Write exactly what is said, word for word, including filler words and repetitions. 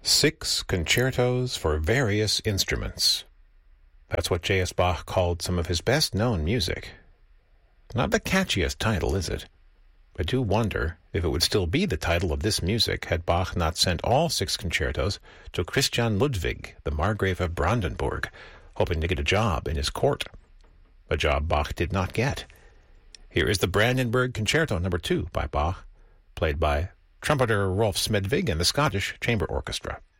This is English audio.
Six concertos for various instruments. That's what J S. Bach called some of his best-known music. Not the catchiest title, is it? I do wonder if it would still be the title of this music had Bach not sent all six concertos to Christian Ludwig, the Margrave of Brandenburg, hoping to get a job in his court. A job Bach did not get. Here is the Brandenburg Concerto Number two by Bach, played by trumpeter Rolf Smedvig and the Scottish Chamber Orchestra.